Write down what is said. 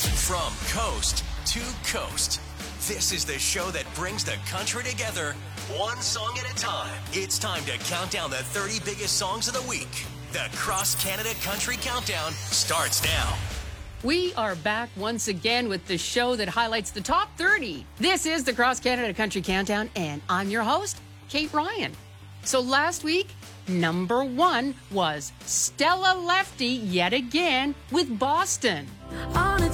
From coast to coast, this is the show that brings the country together, one song at a time. It's time to count down the 30 biggest songs of the week. The Cross Canada Country Countdown starts now. We are back once again with the show that highlights the top 30. This is the Cross Canada Country Countdown, and I'm your host, Kate Ryan. So last week, number 1 was Stella Lefty yet again with Boston. On a